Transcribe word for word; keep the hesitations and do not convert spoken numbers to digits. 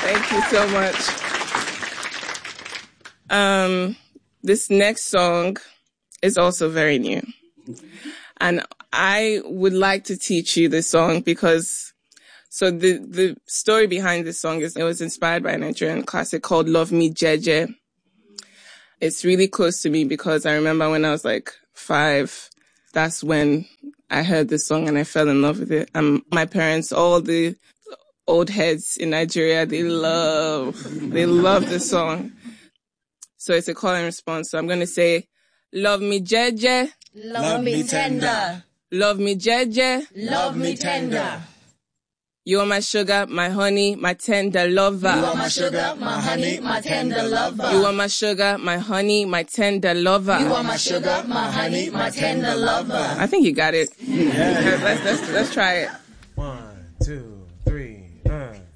Thank you so much. Um, this next song is also very new. And I would like to teach you this song because, so the, the story behind this song is it was inspired by a Nigerian classic called Love Me Jeje. It's really close to me because I remember when I was like five, that's when I heard this song and I fell in love with it. And my parents, all the old heads in Nigeria, they love, they love this song. So it's a call and response. So I'm going to say, love me jeje. Love, love me tender. Love me jeje. Love me tender. You are my sugar, my honey, my tender lover. You are my sugar, my honey, my tender lover. You are my sugar, my honey, my tender lover. You are my sugar, my honey, my tender lover. I think you got it. Yeah. let's, let's, let's try it. One, two, three, uh.